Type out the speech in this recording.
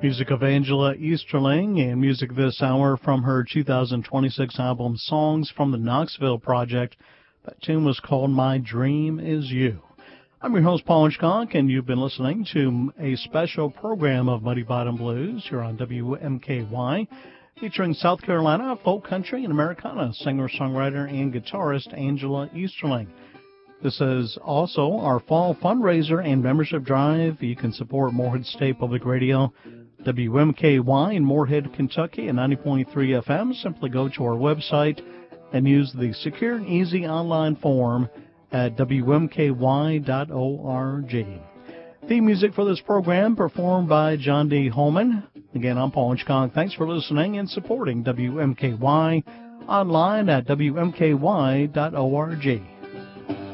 Music of Angela Easterling, and music this hour from her 2026 album Songs from the Knoxville Project. That tune was called My Dream Is You. I'm your host, Paul Hitchcock, and you've been listening to a special program of Muddy Bottom Blues here on WMKY, featuring South Carolina folk country and Americana singer-songwriter and guitarist Angela Easterling. This is also our fall fundraiser and membership drive. You can support Morehead State Public Radio, WMKY in Morehead, Kentucky, at 90.3 FM. Simply go to our website and use the secure and easy online form at WMKY.org. Theme music for this program performed by John D. Holman. Again, I'm Paul Hitchcock. Thanks for listening and supporting WMKY online at WMKY.org.